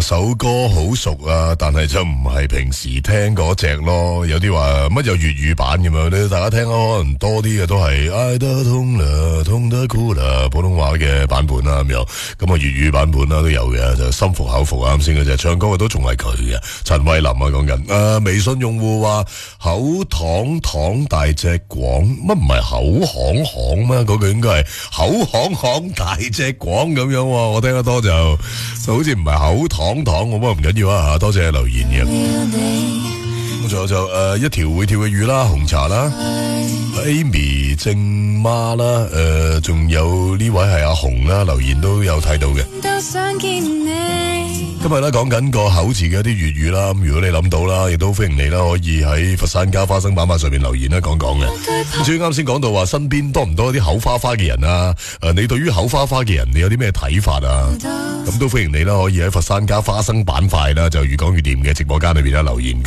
首歌好熟啊，但係就唔係平時聽嗰隻咯。有啲話乜有粵語版咁樣咧，大家聽可能多啲嘅都係愛得痛啦，痛得哭啦，普通話嘅版本啦咁樣。咁啊粵語版本啦都有嘅，就心服口服啊。啱先嗰隻唱歌嘅都仲係佢嘅，陳慧琳啊講緊。微信用戶話口糖糖大隻廣，乜唔係口行行咩？嗰句應該係口行行大隻廣咁樣。我聽得多就好似唔係口糖糖，我不過唔緊要啊，多謝留言嘅。咁仲有就一條會跳嘅魚啦，紅茶啦 ，Amy 正媽啦，仲有呢位係阿紅啦，留言都有睇到嘅。今日咧講緊個口字嘅一啲粵語啦，咁如果你諗到啦，亦都歡迎你啦，可以喺佛山加花生板塊上面留言啦，講講嘅。至於啱先講到話身邊多唔多啲口花花嘅人啊？你對於口花花嘅人，你有啲咩睇法啊？咁都歡迎你啦，可以喺佛山加花生板塊啦，就越講越掂嘅直播間裏邊啦留言。